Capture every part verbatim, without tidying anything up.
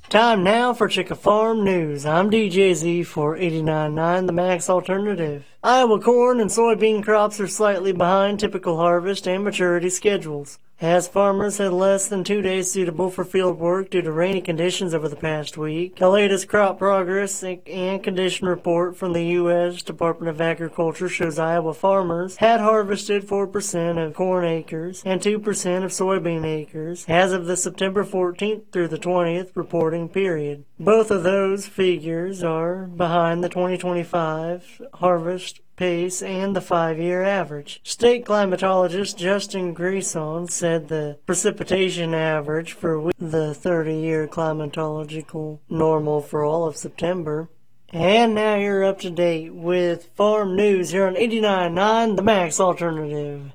Time now for Chicka Farm News. I'm D J Z for eighty-nine point nine The Max Alternative. Iowa corn and soybean crops are slightly behind typical harvest and maturity schedules, as farmers had less than two days suitable for field work due to rainy conditions over the past week. The latest crop progress and condition report from the U S Department of Agriculture shows Iowa farmers had harvested four percent of corn acres and two percent of soybean acres as of the September fourteenth through the twentieth reporting period. Both of those figures are behind the twenty twenty-five harvest pace and the five-year average. State climatologist Justin Grison said the precipitation average for the thirty-year climatological normal for all of September. And now you're up to date with farm news here on eighty-nine point nine The Max Alternative.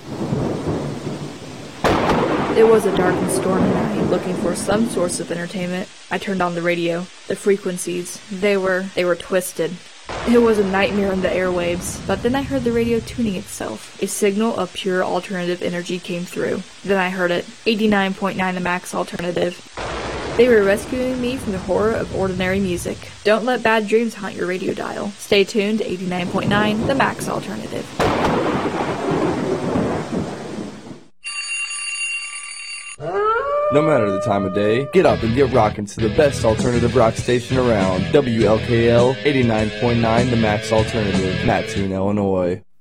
It was a dark and stormy night. Looking for some source of entertainment, I turned on the radio. The frequencies, they were, they were twisted. It was a nightmare on the airwaves, but then I heard the radio tuning itself. A signal of pure alternative energy came through. Then I heard it. eighty-nine point nine The Max Alternative. They were rescuing me from the horror of ordinary music. Don't let bad dreams haunt your radio dial. Stay tuned to eighty-nine point nine The Max Alternative. No matter the time of day, get up and get rockin' to the best alternative rock station around. W L K L eighty-nine point nine The Max Alternative, Mattoon, Illinois.